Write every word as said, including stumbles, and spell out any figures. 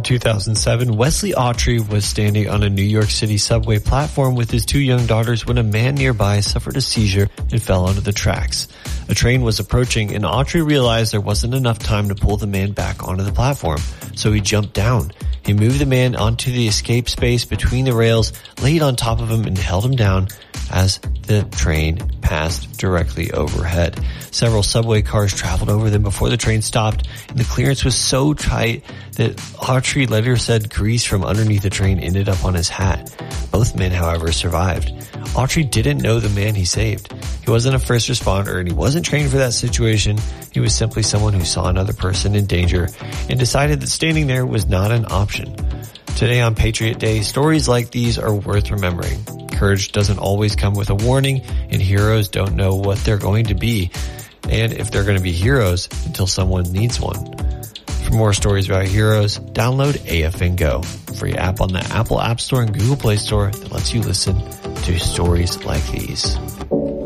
two thousand seven, Wesley Autry was standing on a New York City subway platform with his two young daughters when a man nearby suffered a seizure and fell onto the tracks. A train was approaching and Autry realized there wasn't enough time to pull the man back onto the platform, so he jumped down. He moved the man onto the escape space between the rails, laid on top of him, and held him down as the train passed directly overhead. Several subway cars traveled over them before the train stopped, and the clearance was so tight that Autry later said grease from underneath the train ended up on his hat. Both men, however, survived. Autry didn't know the man he saved. He wasn't a first responder, and he wasn't trained for that situation. He was simply someone who saw another person in danger and decided that standing there was not an option. Today on Patriot Day, stories like these are worth remembering. Courage doesn't always come with a warning, and heroes don't know what they're going to be, and if they're going to be heroes until someone needs one. For more stories about heroes, download A F N Go, free app on the Apple App Store and Google Play Store that lets you listen to stories like these.